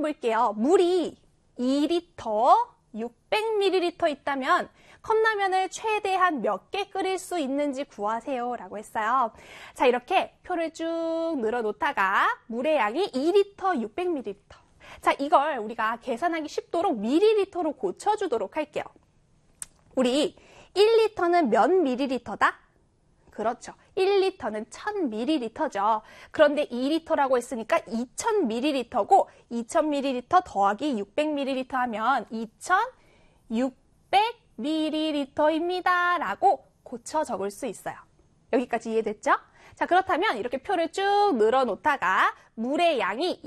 볼게요. 물이 2리터 600ml 있다면 컵라면을 최대한 몇 개 끓일 수 있는지 구하세요 라고 했어요. 자, 이렇게 표를 쭉 늘어놓다가 물의 양이 2리터 600ml. 자, 이걸 우리가 계산하기 쉽도록 밀리리터로 고쳐주도록 할게요. 우리 1리터는 몇 밀리리터다? 그렇죠. 1리터는 1000ml죠. 그런데 2리터라고 했으니까 2000ml고 2000ml 더하기 600ml 하면 2600ml입니다. 라고 고쳐 적을 수 있어요. 여기까지 이해됐죠? 자, 그렇다면 이렇게 표를 쭉 늘어놓다가 물의 양이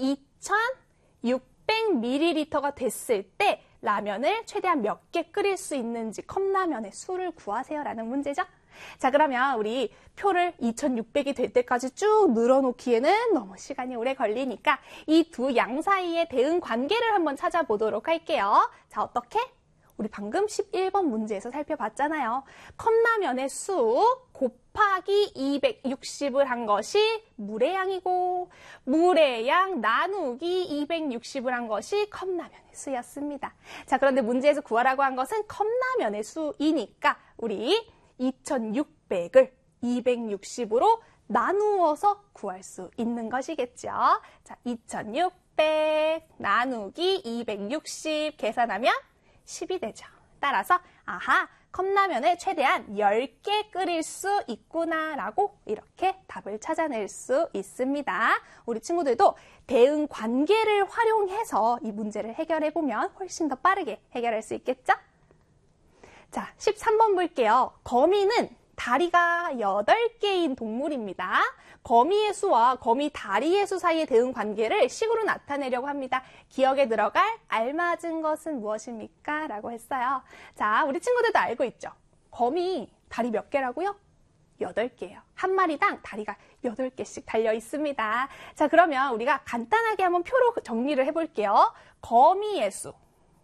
2600ml가 됐을 때 라면을 최대한 몇 개 끓일 수 있는지 컵라면의 수를 구하세요 라는 문제죠. 자, 그러면 우리 표를 2600이 될 때까지 쭉 늘어놓기에는 너무 시간이 오래 걸리니까 이 두 양 사이의 대응 관계를 한번 찾아보도록 할게요. 자, 어떻게? 우리 방금 11번 문제에서 살펴봤잖아요. 컵라면의 수 곱하기 260을 한 것이 물의 양이고 물의 양 나누기 260을 한 것이 컵라면의 수였습니다. 자, 그런데 문제에서 구하라고 한 것은 컵라면의 수이니까 우리 2600을 260으로 나누어서 구할 수 있는 것이겠죠. 자, 2600 나누기 260 계산하면 10이 되죠. 따라서 아하, 컵라면을 최대한 10개 끓일 수 있구나 라고 이렇게 답을 찾아낼 수 있습니다. 우리 친구들도 대응 관계를 활용해서 이 문제를 해결해보면 훨씬 더 빠르게 해결할 수 있겠죠? 자, 13번 볼게요. 거미는 다리가 8개인 동물입니다. 거미의 수와 거미 다리의 수 사이의 대응 관계를 식으로 나타내려고 합니다. 기억에 들어갈 알맞은 것은 무엇입니까? 라고 했어요. 자, 우리 친구들도 알고 있죠? 거미 다리 몇 개라고요? 8개예요. 한 마리당 다리가 8개씩 달려 있습니다. 자, 그러면 우리가 간단하게 한번 표로 정리를 해볼게요. 거미의 수,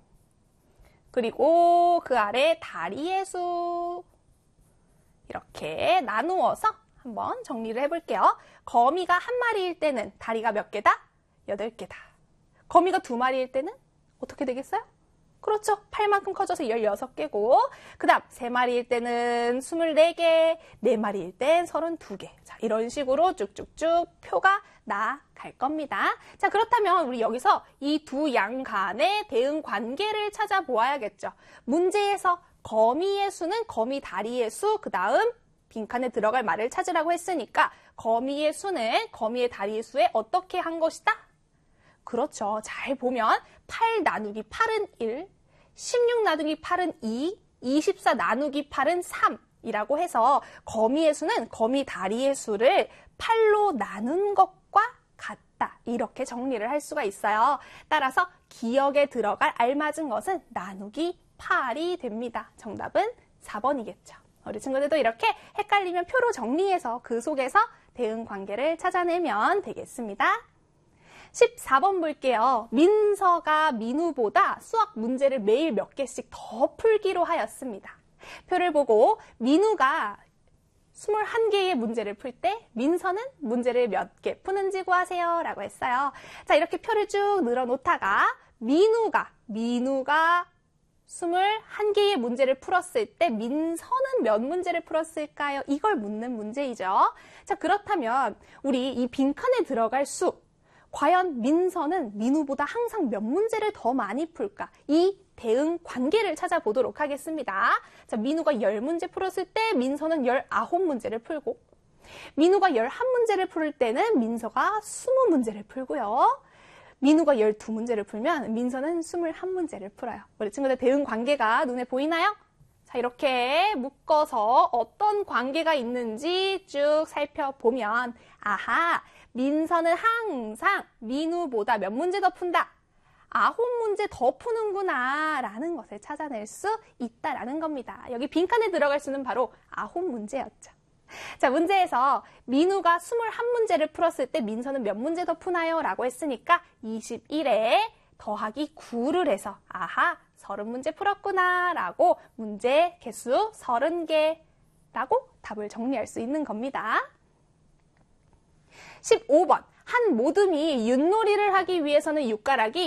그리고 그 아래 다리의 수, 이렇게 나누어서 한번 정리를 해볼게요. 거미가 한 마리일 때는 다리가 몇 개다? 8개다. 거미가 2마리일 때는 어떻게 되겠어요? 그렇죠. 팔만큼 커져서 16개고, 그 다음 3마리일 때는 24개, 4마리일 땐 32개. 자, 이런 식으로 쭉쭉쭉 표가 나갈 겁니다. 자, 그렇다면 우리 여기서 이 두 양 간의 대응 관계를 찾아보아야겠죠. 문제에서 거미의 수는 거미 다리의 수, 그 다음 빈칸에 들어갈 말을 찾으라고 했으니까 거미의 수는 거미의 다리의 수에 어떻게 한 것이다? 그렇죠. 잘 보면 8 나누기 8은 1, 16 나누기 8은 2, 24 나누기 8은 3이라고 해서 거미의 수는 거미 다리의 수를 8로 나눈 것과 같다. 이렇게 정리를 할 수가 있어요. 따라서 기억에 들어갈 알맞은 것은 나누기 8이 됩니다. 정답은 4번이겠죠. 우리 친구들도 이렇게 헷갈리면 표로 정리해서 그 속에서 대응 관계를 찾아내면 되겠습니다. 14번 볼게요. 민서가 민우보다 수학 문제를 매일 몇 개씩 더 풀기로 하였습니다. 표를 보고 민우가 21개의 문제를 풀 때 민서는 문제를 몇 개 푸는지 구하세요 라고 했어요. 자, 이렇게 표를 쭉 늘어놓다가 민우가 21개의 문제를 풀었을 때 민서는 몇 문제를 풀었을까요? 이걸 묻는 문제이죠. 자, 그렇다면 우리 이 빈칸에 들어갈 수, 과연 민서는 민우보다 항상 몇 문제를 더 많이 풀까? 이 대응 관계를 찾아보도록 하겠습니다. 자, 민우가 10문제 풀었을 때 민서는 19문제를 풀고, 민우가 11문제를 풀 때는 민서가 20문제를 풀고요. 민우가 12문제를 풀면 민서는 21문제를 풀어요. 우리 친구들 대응 관계가 눈에 보이나요? 자, 이렇게 묶어서 어떤 관계가 있는지 쭉 살펴보면 아하, 민서는 항상 민우보다 몇 문제 더 푼다? 9문제 더 푸는구나 라는 것을 찾아낼 수 있다라는 겁니다. 여기 빈칸에 들어갈 수는 바로 9문제였죠. 자, 문제에서 민우가 21문제를 풀었을 때 민서는 몇 문제 더 푸나요? 라고 했으니까 21에 더하기 9를 해서 아하, 30문제 풀었구나 라고 문제 개수 30개라고 답을 정리할 수 있는 겁니다. 15번, 한 모듬이 윷놀이를 하기 위해서는 육가락이